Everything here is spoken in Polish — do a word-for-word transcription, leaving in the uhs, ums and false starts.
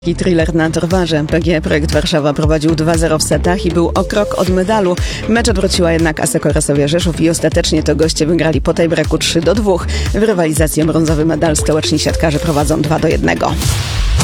I thriller na Torwarze. P G E Projekt Warszawa prowadził dwa zero w setach i był o krok od medalu. Mecz odwróciła jednak Asekoresowie Rzeszów i ostatecznie to goście wygrali po tiebreaku trzy do dwóch. W rywalizacji o brązowy medal stołeczni siatkarze prowadzą dwa do jednego.